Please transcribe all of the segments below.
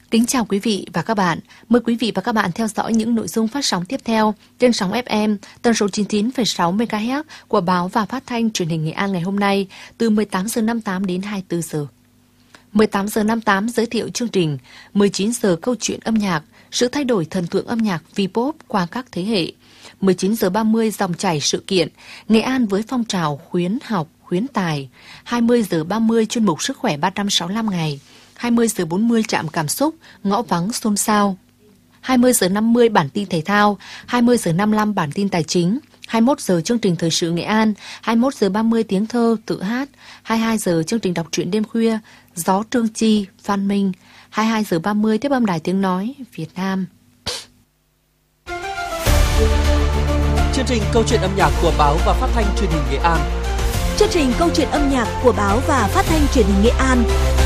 Kính chào quý vị và các bạn. Mời quý vị và các bạn theo dõi những nội dung phát sóng tiếp theo trên sóng FM tần số 99,6 MHz của báo và phát thanh truyền hình Nghệ An ngày hôm nay từ 18 giờ 58 đến 24 giờ. 18 giờ 58 giới thiệu chương trình, 19 giờ câu chuyện âm nhạc, sự thay đổi thần tượng âm nhạc V-pop qua các thế hệ. 19 giờ 30 dòng chảy sự kiện, Nghệ An với phong trào khuyến học, khuyến tài. 20 giờ 30 chuyên mục sức khỏe 365 ngày. 20 giờ 40 trạm cảm xúc, ngõ vắng xôn xao. 20 giờ 50 bản tin thể thao, 20 giờ 55 bản tin tài chính. 21 giờ chương trình thời sự Nghệ An, 21 giờ 30 tiếng thơ, tự hát. 22 giờ chương trình đọc truyện đêm khuya, Gió Trương Chi, Phan Minh. 22 giờ 30 tiếp âm đài tiếng nói, Việt Nam. Chương trình câu chuyện âm nhạc của báo và phát thanh truyền hình Nghệ An. Chương trình câu chuyện âm nhạc của báo và phát thanh truyền hình Nghệ An.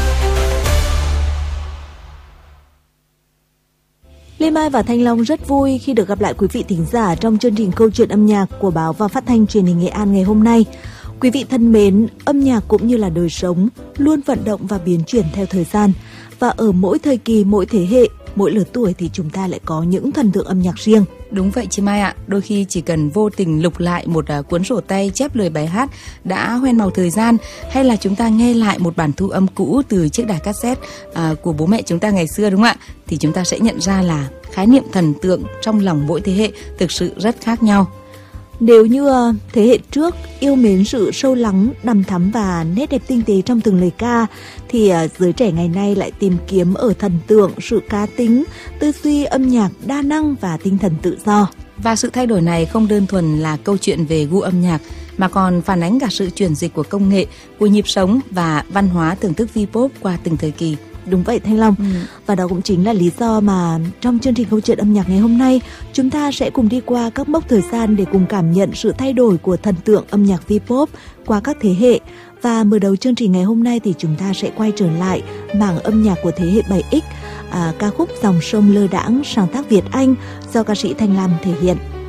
Lê Mai và Thanh Long rất vui khi được gặp lại quý vị thính giả trong chương trình câu chuyện âm nhạc của báo và phát thanh truyền hình Nghệ An ngày hôm nay. Quý vị thân mến, âm nhạc cũng như là đời sống luôn vận động và biến chuyển theo thời gian. Và ở mỗi thời kỳ, mỗi thế hệ, mỗi lứa tuổi thì chúng ta lại có những thần tượng âm nhạc riêng. Đúng vậy chị Mai ạ, đôi khi chỉ cần vô tình lục lại một cuốn sổ tay chép lời bài hát đã hoen màu thời gian, hay là chúng ta nghe lại một bản thu âm cũ từ chiếc đài cassette của bố mẹ chúng ta ngày xưa, đúng không ạ? Thì chúng ta sẽ nhận ra là khái niệm thần tượng trong lòng mỗi thế hệ thực sự rất khác nhau. Nếu như thế hệ trước yêu mến sự sâu lắng, đằm thắm và nét đẹp tinh tế trong từng lời ca, thì giới trẻ ngày nay lại tìm kiếm ở thần tượng sự cá tính, tư duy âm nhạc đa năng và tinh thần tự do. Và sự thay đổi này không đơn thuần là câu chuyện về gu âm nhạc, mà còn phản ánh cả sự chuyển dịch của công nghệ, của nhịp sống và văn hóa thưởng thức V-pop qua từng thời kỳ. Đúng vậy Thanh Long. Và đó cũng chính là lý do mà trong chương trình câu chuyện âm nhạc ngày hôm nay, chúng ta sẽ cùng đi qua các mốc thời gian để cùng cảm nhận sự thay đổi của thần tượng âm nhạc V-pop qua các thế hệ. Và mở đầu chương trình ngày hôm nay thì chúng ta sẽ quay trở lại mảng âm nhạc của thế hệ 7X, ca khúc Dòng sông lơ đãng sáng tác Việt Anh do ca sĩ Thanh Lam thể hiện.